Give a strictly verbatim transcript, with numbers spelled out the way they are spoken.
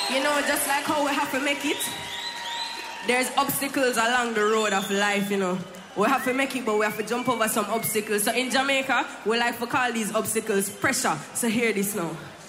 You know, just like how we have to make it, there's obstacles along the road of life, you know. We have to make it, but we have to jump over some obstacles. So in Jamaica, we like to call these obstacles pressure. So hear this now.